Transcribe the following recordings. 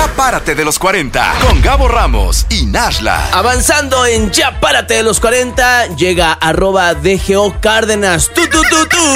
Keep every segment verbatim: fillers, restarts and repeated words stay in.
Ya párate de los cuarenta con Gabo Ramos y Nashla. Avanzando en Ya párate de los cuarenta, llega arroba D G O Cárdenas. Tú, tú, tú, tú.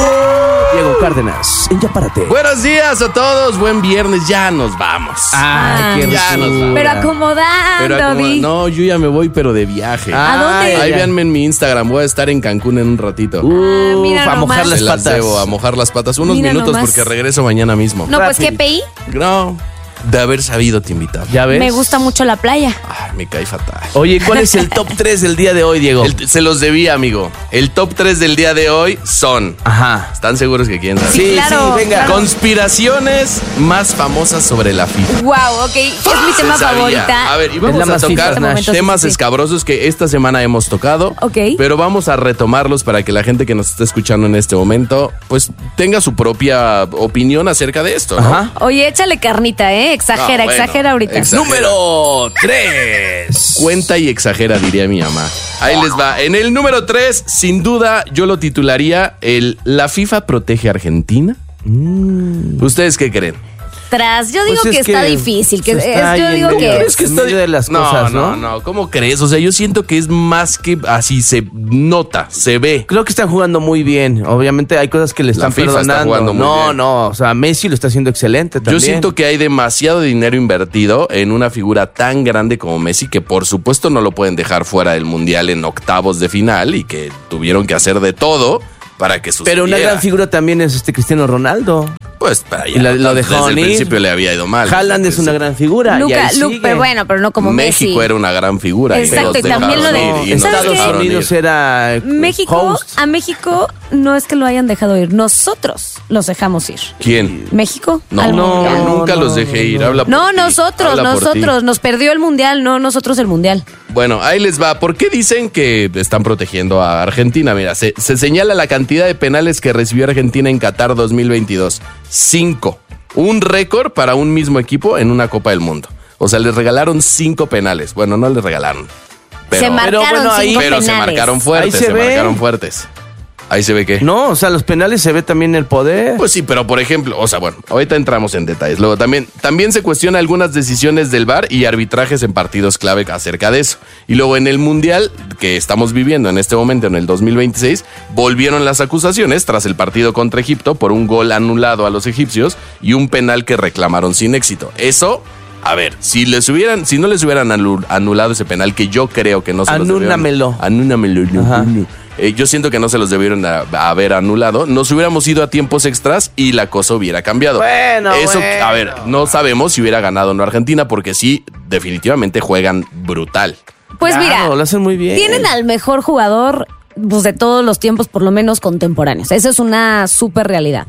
Diego Cárdenas, en Ya párate. Buenos días a todos, buen viernes, ya nos vamos. Ay, qué ya nos vamos. Pero acomodando, Pero acomoda- Di. No, yo ya me voy, pero de viaje. ¿A dónde? Ahí véanme en mi Instagram, voy a estar en Cancún en un ratito. Uh, mira a mojar nomás. las Se las patas. debo, a mojar las patas. Unos Mira minutos nomás. porque regreso mañana mismo. No, pues qué Rápido. P I. No, de haber sabido te invitaba. ¿Ya ves? Me gusta mucho la playa. Ay, me cae fatal. Oye, ¿cuál es el top tres del día de hoy, Diego? El- se los debía, amigo. El top tres del día de hoy son... Ajá. ¿Están seguros que quieren saber? Sí, claro, venga. claro. Conspiraciones más famosas sobre la FIFA. Wow, ok. Es mi Se tema sabía. favorita. A ver, y Es vamos la a más tocar FIFA, Nash. temas Sí, sí, sí. escabrosos que esta semana hemos tocado. Ok. Pero vamos a retomarlos para que la gente que nos está escuchando en este momento, pues tenga su propia opinión acerca de esto, ¿no? Ajá. Oye, échale carnita, ¿eh? Exagera, No, bueno, exagera ahorita. exagera. Número tres. Cuenta y exagera, diría mi mamá. Ahí les va. En el número tres, sin duda, yo lo titularía el ¿La FIFA protege a Argentina? ¿Ustedes qué creen? Tras, yo digo Pues que, es está que difícil. Que se es- está yo ahí digo en que medio. es. Es que está de las no, cosas, no, ¿no? no. ¿Cómo crees? O sea, yo siento que es más que así se nota, se ve. Creo que están jugando muy bien. Obviamente hay cosas que le están La FIFA está perdonando. jugando muy no, bien. no. O sea, Messi lo está haciendo excelente también. Yo siento que hay demasiado dinero invertido en una figura tan grande como Messi que por supuesto no lo pueden dejar fuera del Mundial en octavos de final y que tuvieron que hacer de todo para que sucediera. Pero una gran figura también es este Cristiano Ronaldo. Pues para allá. Y la- lo dejó Desde el ir. principio le había ido mal. Haaland es una gran figura. y Luca, ahí Lu- sigue. pero bueno, pero no como México Messi. era una gran figura. Exacto, los y también lo de- dejaron ir y nos ¿sabes qué? Estados dejaron Unidos ir. era eh, México, host. a México no es que lo hayan dejado ir, nosotros los dejamos ir. ¿Quién? ¿México? No, Al no, mundial. nunca no, los dejé ir. Habla por No, ti. nosotros, Habla por ti. nosotros. Nos perdió el mundial, no nosotros el mundial. Bueno, ahí les va. ¿Por qué dicen que están protegiendo a Argentina? Mira, se, se señala la cantidad de penales que recibió Argentina en Qatar dos mil veintidós. Cinco. Un récord para un mismo equipo en una Copa del Mundo. O sea, les regalaron cinco penales. Bueno, no les regalaron. Pero, se marcaron pero bueno, ahí- cinco pero se penales. marcaron fuertes, Ahí se, se ve. marcaron fuertes. Ahí se ve que... No, o sea, los penales se ve también el poder. Pues sí, pero por ejemplo, o sea, bueno, ahorita entramos en detalles. Luego también, también se cuestiona algunas decisiones del V A R y arbitrajes en partidos clave acerca de eso. Y luego en el Mundial que estamos viviendo en este momento, en el dos mil veintiséis, volvieron las acusaciones tras el partido contra Egipto por un gol anulado a los egipcios y un penal que reclamaron sin éxito. Eso... A ver, si les hubieran, si no les hubieran alu- anulado ese penal, que yo creo que no se los debieron... Anúlamelo. Anúlamelo. Ajá. Eh, yo siento que no se los debieron a- a haber anulado. Nos hubiéramos ido a tiempos extras y la cosa hubiera cambiado. Bueno, Eso, bueno. a ver, no sabemos si hubiera ganado o no Argentina, porque sí, definitivamente juegan brutal. Pues Claro, mira, lo hacen muy bien. tienen al mejor jugador pues, de todos los tiempos, por lo menos contemporáneos. Esa es una súper realidad.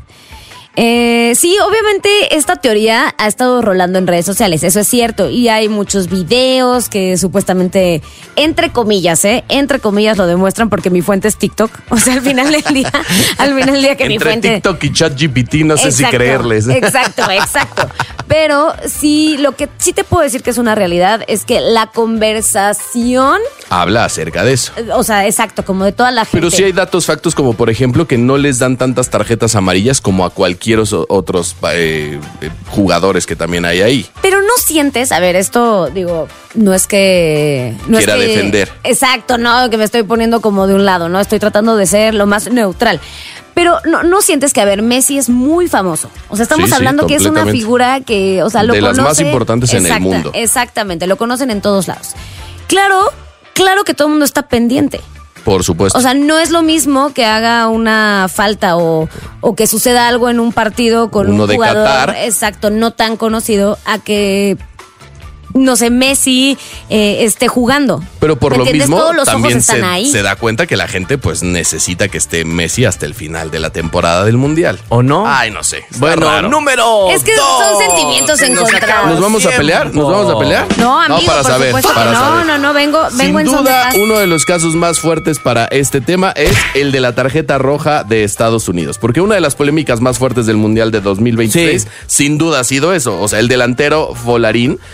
Eh, sí, obviamente esta teoría ha estado rolando en redes sociales, eso es cierto, y hay muchos videos que supuestamente, entre comillas, ¿eh? Entre comillas lo demuestran porque mi fuente es TikTok, o sea, al final del día, al final del día que mi Entre fuente... TikTok y ChatGPT no sé si Exacto, creerles. Exacto, exacto. Pero sí, lo que sí te puedo decir que es una realidad es que la conversación, Habla acerca de eso. o sea, exacto, como de toda la gente. Pero sí hay datos factos como por ejemplo que no les dan tantas tarjetas amarillas como a cualquier os- otros eh, eh, jugadores que también hay ahí. Pero no sientes, a ver, esto digo, no es que no Quiera es que- defender. Exacto, no, que me estoy poniendo como de un lado, no, estoy tratando de ser lo más neutral. Pero no, no sientes que, a ver, Messi es muy famoso. O sea, estamos Sí, sí, hablando que es una completamente. figura que, o sea, lo De las conoce- más importantes en el Exacta- mundo. Exactamente, lo conocen en todos lados. Claro, claro que todo el mundo está pendiente. Por supuesto. O sea, no es lo mismo que haga una falta o, o que suceda algo en un partido con Uno un de jugador, Qatar. exacto, no tan conocido, a que, no sé, Messi eh, esté jugando. Pero por ¿Me lo entiendes? mismo, Todos los ojos también están se, ahí. se da cuenta que la gente pues necesita que esté Messi hasta el final de la temporada del Mundial. ¿O no? Ay, no sé. está Bueno, raro. número Es que dos. son sentimientos encontrados. ¿Nos vamos a pelear? ¿Nos vamos a pelear? No, amigo, para por saber, supuesto para que no, saber. no, no, vengo, vengo Sin en son de duda, paz. uno de los casos más fuertes para este tema es el de la tarjeta roja de Estados Unidos. Porque una de las polémicas más fuertes del Mundial de dos mil veintiséis, Sí. sin duda ha sido eso. O sea, el delantero Volarín fue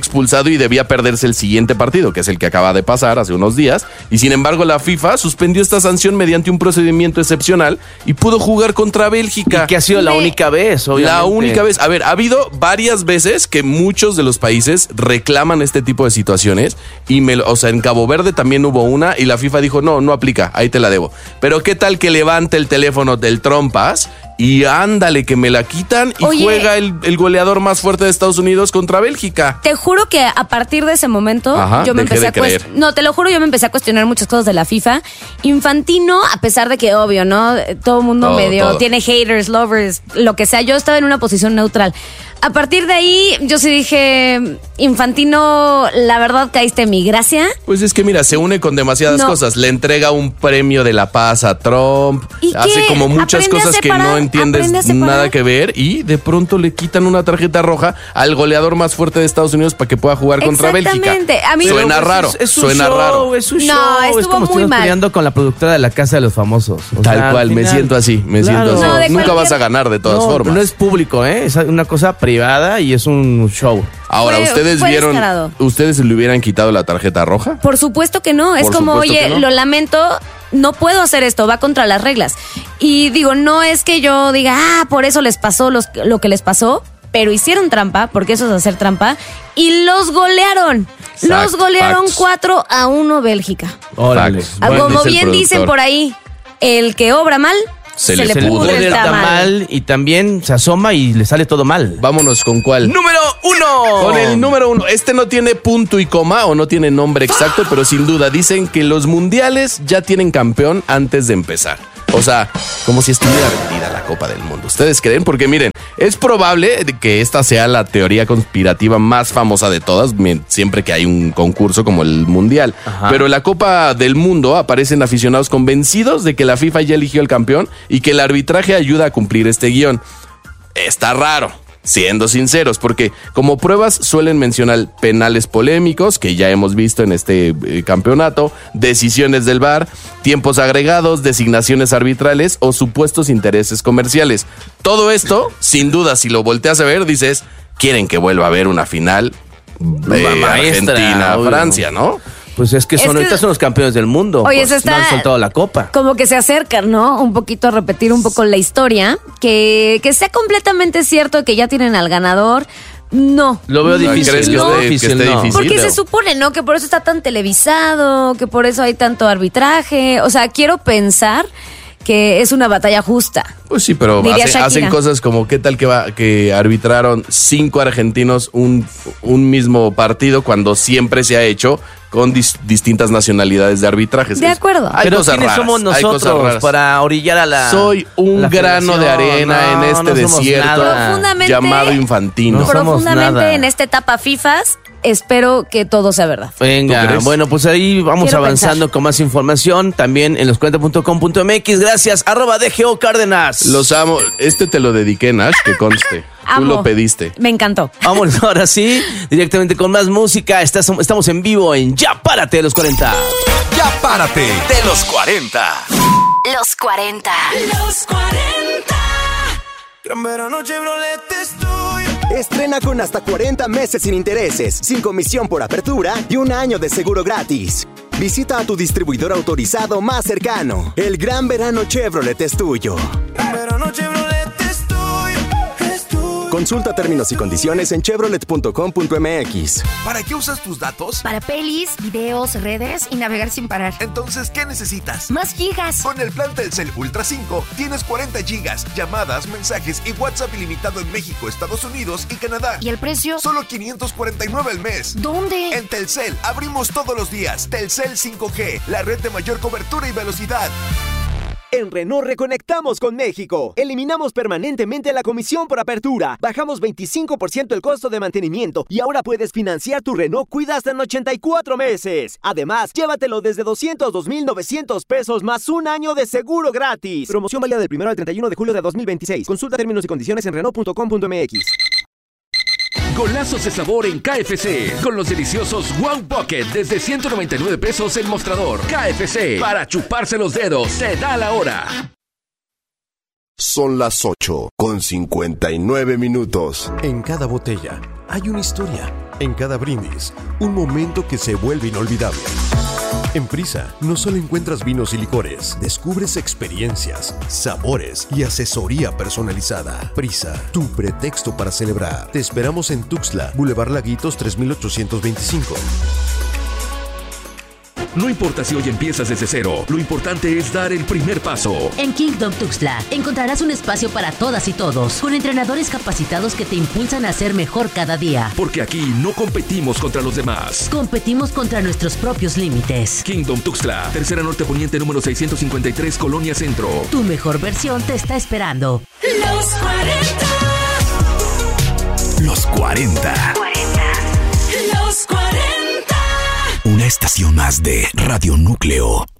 expulsado y debía perderse el siguiente partido, que es el que acaba de pasar hace unos días. Y sin embargo, la FIFA suspendió esta sanción mediante un procedimiento excepcional y pudo jugar contra Bélgica. Y que ha sido la Me- única vez, obviamente. La única vez. A ver, ha habido varias veces que muchos de los países reclaman este tipo de situaciones. Y me, lo- o sea, en Cabo Verde también hubo una y la FIFA dijo, no, no aplica, ahí te la debo. Pero qué tal que levante el teléfono del trompas y ándale que me la quitan y Oye. juega el, el goleador más fuerte de Estados Unidos contra Bélgica. Te juro que a partir de ese momento Ajá, yo me dejé empecé de a cuest- creer. No, te lo juro, yo me empecé a cuestionar muchas cosas de la FIFA. Infantino, a pesar de que obvio, ¿no? Todo el mundo Todo, medio todo. tiene haters, lovers, lo que sea. Yo estaba en una posición neutral. A partir de ahí, yo sí dije, Infantino, la verdad caíste en mi gracia. Pues es que mira, se une con demasiadas No. cosas. Le entrega un premio de la paz a Trump. ¿Y Hace qué? como muchas Aprende a cosas que separar, no entiendes aprende a separar. nada que ver. Y de pronto le quitan una tarjeta roja al goleador más fuerte de Estados Unidos para que pueda jugar contra Bélgica. Exactamente. A mí- Suena Pero, pues, raro, Es, es un suena show, raro. Es un No, show. Es estuvo como muy estuvimos mal. peleando con la productora de La Casa de los Famosos. O Tal sea, al cual, me final- siento así, me Claro. siento así. No, de Nunca cualquier- vas a ganar de todas no, formas. No es público, ¿eh? Es una cosa privada y es un show. Ahora, Fue- ¿ustedes fue vieron, descarado. ustedes le hubieran quitado la tarjeta roja? Por supuesto que no. Es Por como, supuesto oye, que no. lo lamento, no puedo hacer esto, va contra las reglas. Y digo, no es que yo diga, ah, por eso les pasó los- lo que les pasó, pero hicieron trampa, porque eso es hacer trampa, y los golearon. Exacto, los golearon facts. cuatro a uno Bélgica. Órale. Facts. Ah, Bueno, como dice el bien dicen productor. por ahí, el que obra mal, Se se, le le pudre pudre Pudre el el tamal. tamal y también se asoma y le sale todo mal. Vámonos con cuál. Número uno. Con el número uno. Este no tiene punto y coma o no tiene nombre exacto, pero sin duda dicen que los mundiales ya tienen campeón antes de empezar. O sea, como si estuviera vendida la Copa del Mundo. ¿Ustedes creen? Porque miren, es probable que esta sea la teoría conspirativa más famosa de todas, mien- siempre que hay un concurso como el Mundial. Ajá. Pero en la Copa del Mundo aparecen aficionados convencidos de que la FIFA ya eligió el campeón y que el arbitraje ayuda a cumplir este guión. Está raro, siendo sinceros, porque como pruebas suelen mencionar penales polémicos, que ya hemos visto en este eh, campeonato, decisiones del V A R, tiempos agregados, designaciones arbitrales o supuestos intereses comerciales. Todo esto, sin duda, si lo volteas a ver, dices, quieren que vuelva a haber una final eh, Maestra, Argentina-Francia, ¿no? Pues es que son, Es que- ahorita son los campeones del mundo. Oye, pues, se está- no han soltado la copa. Como que se acercan, ¿no? Un poquito a repetir un poco la historia. Que, que sea completamente cierto que ya tienen al ganador. No. Lo veo ¿No difícil. crees que lo veo esté- que difícil, esté no. difícil? Porque se Leo. supone, ¿no? Que por eso está tan televisado, que por eso hay tanto arbitraje. O sea, quiero pensar que es una batalla justa. Pues sí, pero Diría hace- Shakira. hacen cosas como qué tal que va que arbitraron cinco argentinos un, un mismo partido cuando siempre se ha hecho con dis- distintas nacionalidades de arbitrajes. De acuerdo. Hay Pero cosas ¿quiénes raras, somos hay cosas nosotros raras. para orillar a la Soy un la grano de federación? arena en No, este no somos desierto nada. Profundamente- llamado Infantino. No somos Profundamente nada. en esta etapa FIFAs, espero que todo sea verdad. ¿Tú Venga, crees? bueno, pues ahí vamos Quiero avanzando pensar. con más información también en los cuarenta punto com punto m x. Gracias, arroba D G O Cárdenas. Los amo. Este te lo dediqué, Nash, que conste. Tú Amo. lo pediste. Me encantó. Vámonos ahora sí, directamente con más música. Estás- estamos en vivo en Ya Párate de los cuarenta. Ya párate de los cuarenta. Los cuarenta. Los cuarenta. Gran verano Chevrolet es tuyo. Estrena con hasta cuarenta meses sin intereses, sin comisión por apertura y un año de seguro gratis. Visita a tu distribuidor autorizado más cercano. El gran verano Chevrolet es tuyo. Gran verano Chevrolet es tuyo. Es tuyo. Consulta términos y condiciones en chevrolet punto com punto m x. ¿Para qué usas tus datos? Para pelis, videos, redes y navegar sin parar. Entonces, ¿qué necesitas? Más gigas. Con el plan Telcel Ultra cinco tienes cuarenta gigas, llamadas, mensajes y WhatsApp ilimitado en México, Estados Unidos y Canadá. ¿Y el precio? Solo quinientos cuarenta y nueve al mes. ¿Dónde? En Telcel abrimos todos los días. Telcel cinco G, la red de mayor cobertura y velocidad. En Renault reconectamos con México. Eliminamos permanentemente la comisión por apertura. Bajamos veinticinco por ciento el costo de mantenimiento y ahora puedes financiar tu Renault Cuida hasta en ochenta y cuatro meses. Además, llévatelo desde doscientos dos mil novecientos pesos más un año de seguro gratis. Promoción válida del primero al treinta y uno de julio de dos mil veintiséis. Consulta términos y condiciones en renault punto com punto m x. Golazos de sabor en K F C. Con los deliciosos Wow Pocket desde ciento noventa y nueve pesos el mostrador. K F C. Para chuparse los dedos. Se da la hora. Son las ocho con cincuenta y nueve minutos. En cada botella hay una historia. En cada brindis, un momento que se vuelve inolvidable. En Prisa, no solo encuentras vinos y licores, descubres experiencias, sabores y asesoría personalizada. Prisa, tu pretexto para celebrar. Te esperamos en Tuxtla, Boulevard Laguitos tres mil ochocientos veinticinco. No importa si hoy empiezas desde cero, lo importante es dar el primer paso. En Kingdom Tuxtla encontrarás un espacio para todas y todos, con entrenadores capacitados que te impulsan a ser mejor cada día. Porque aquí no competimos contra los demás. Competimos contra nuestros propios límites. Kingdom Tuxtla, Tercera Norte Poniente número seiscientos cincuenta y tres, Colonia Centro. Tu mejor versión te está esperando. Los cuarenta. Los cuarenta. Los cuarenta. Una estación más de Radio Núcleo.